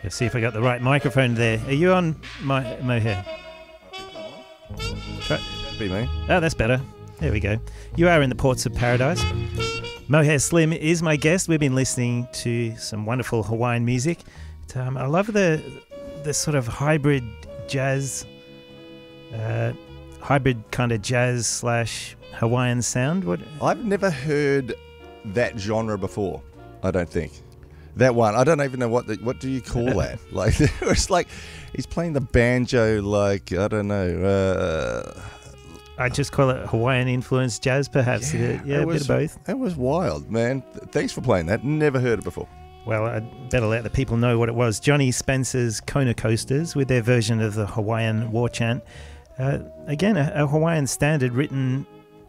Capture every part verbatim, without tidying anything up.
Let's see if I got the right microphone there. Are you on, my Mohair? Try. Be me. Oh, that's better. There we go. You are in the Ports of Paradise. Mohair Slim is my guest. We've been listening to some wonderful Hawaiian music. Um, I love the the sort of hybrid jazz, uh, hybrid kind of jazz slash Hawaiian sound. What? I've never heard that genre before. I don't think that one. I don't even know what the, what do you call that? Like it's like he's playing the banjo. Like I don't know. Uh, I just call it Hawaiian influenced jazz, perhaps. Yeah, yeah a was, bit of both. That was wild, man. Thanks for playing that. Never heard it before. Well, I'd better let the people know what it was. Johnny Spencer's Kona Coasters with their version of the Hawaiian war chant. Uh, again, a, a Hawaiian standard written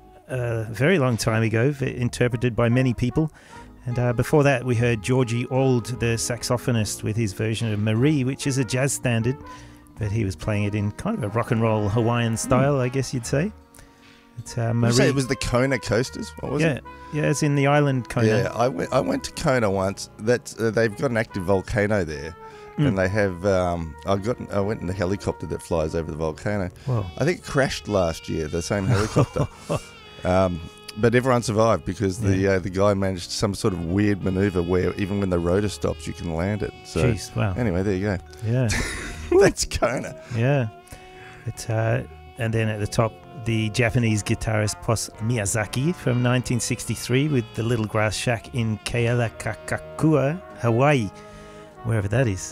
a very long time ago, interpreted by many people. And uh, before that, we heard Georgie Auld, the saxophonist, with his version of Marie, which is a jazz standard. But he was playing it in kind of a rock and roll Hawaiian style, mm. I guess you'd say. It's, uh, Marie. Did you say it was the Kona Coasters? What was yeah, it? Yeah, it's in the island Kona. Yeah, I went. I went to Kona once. That uh, they've got an active volcano there, mm. and they have. Um, I got. I went in the helicopter that flies over the volcano. Whoa. I think it crashed last year. The same helicopter. um, but everyone survived because the yeah. uh, the guy managed some sort of weird maneuver where even when the rotor stops, you can land it. So Jeez, wow. Anyway, there you go. Yeah. That's Kona. Yeah. It's uh, and then at the top, the Japanese guitarist Pos Miyazaki from nineteen sixty-three with the Little Grass Shack in Kealakekakua, Hawaii, wherever that is.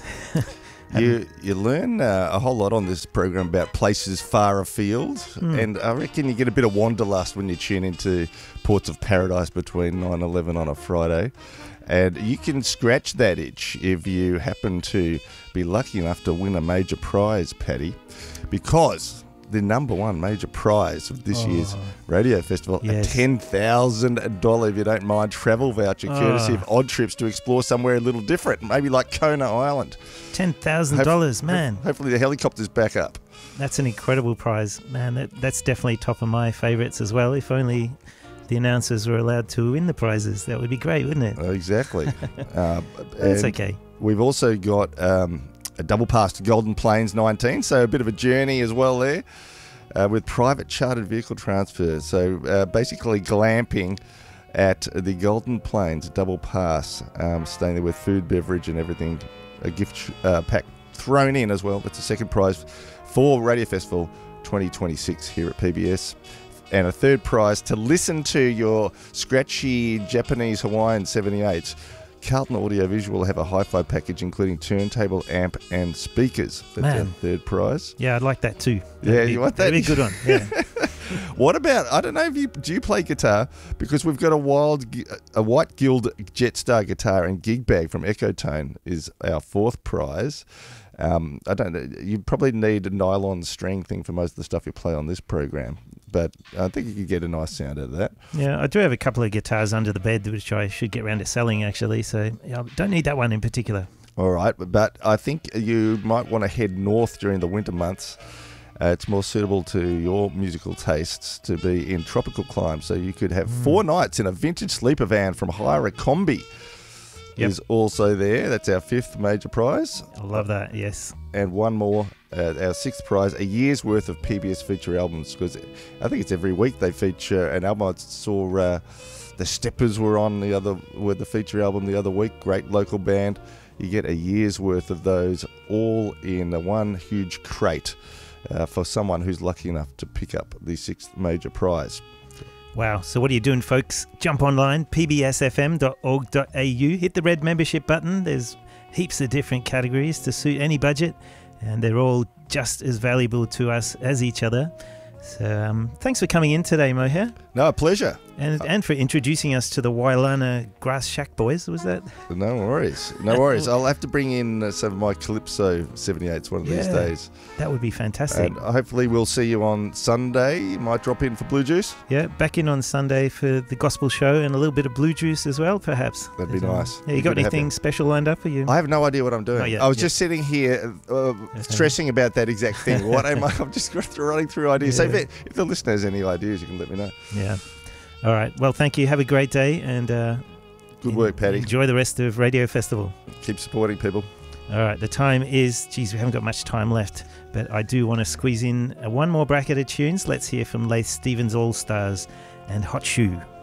you you learn uh, a whole lot on this program about places far afield, mm. and I reckon you get a bit of wanderlust when you tune into Ports of Paradise between nine eleven on a Friday. And you can scratch that itch if you happen to be lucky enough to win a major prize, Paddy, because the number one major prize of this oh. year's radio festival, yes. a ten thousand dollars, if you don't mind, travel voucher, oh. courtesy of Odd Trips to explore somewhere a little different, maybe like Kona Island. ten thousand dollars, Hope, man. Hopefully the helicopter's back up. That's an incredible prize, man. That, that's definitely top of my favourites as well. If only the announcers were allowed to win the prizes, that would be great, wouldn't it? Uh, exactly. uh, That's okay. We've also got um, a double pass to Golden Plains nineteen, so a bit of a journey as well there, uh, with private chartered vehicle transfer. So uh, basically glamping at the Golden Plains, a double pass, um, staying there with food, beverage and everything, a gift uh, pack thrown in as well. That's the second prize for Radio Festival twenty twenty-six here at P B S. And a third prize to listen to your scratchy Japanese Hawaiian seventy-eights. Carlton Audiovisual have a hi-fi package including turntable, amp and speakers. That's Man. our third prize. Yeah, I'd like that too. That'd yeah, be, you want that? That'd be a good one, yeah. What about, I don't know if you, do you play guitar? Because we've got a wild, a White Guild Jetstar guitar and gig bag from Ecotone is our fourth prize. Um, I don't know, you probably need a nylon string thing for most of the stuff you play on this program, but I think you could get a nice sound out of that. Yeah, I do have a couple of guitars under the bed, which I should get around to selling actually, so yeah, I don't need that one in particular. All right, but I think you might want to head north during the winter months. Uh, it's more suitable to your musical tastes to be in tropical climes, so you could have mm. four nights in a vintage sleeper van from Hire a Combi. Yep. Is also there. That's our fifth major prize. I love that, yes. And one more, uh, our sixth prize, a year's worth of P B S feature albums, because I think it's every week they feature an album. I saw uh, the Steppers were on the other with the feature album the other week. Great local band. You get a year's worth of those all in a one huge crate uh, for someone who's lucky enough to pick up the sixth major prize. Wow. So what are you doing, folks? Jump online, p b s f m dot org dot a u. Hit the red membership button. There's heaps of different categories to suit any budget, and they're all just as valuable to us as each other. So um, thanks for coming in today, Mohair. No, a pleasure. And and for introducing us to the Wailana Grass Shack boys, was that? No worries. No worries. I'll have to bring in uh, some of my Calypso seventy-eights one of yeah, these days. That would be fantastic. And hopefully we'll see you on Sunday. You might drop in for Blue Juice. Yeah, back in on Sunday for the gospel show and a little bit of Blue Juice as well, perhaps. That'd be nice. Yeah, you got anything special lined up for you? I have no idea what I'm doing. Oh, yeah, I was yeah. just sitting here uh, stressing about that exact thing. What am I? I'm just running through ideas. Yeah. So if, if the listener has any ideas, you can let me know. Yeah. All right. Well, thank you. Have a great day and uh, good work, Paddy. Enjoy the rest of Radio Festival. Keep supporting people. All right, the time is, geez, we haven't got much time left, but I do want to squeeze in one more bracket of tunes. Let's hear from Laith Stevens All Stars and Hot Shoe.